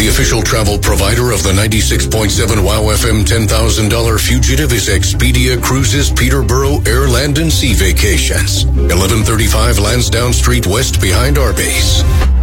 The official travel provider of the 96.7 WOW FM $10,000 fugitive is Expedia Cruises Peterborough Air, Land and Sea Vacations. 1135 Lansdowne Street West behind Arby's.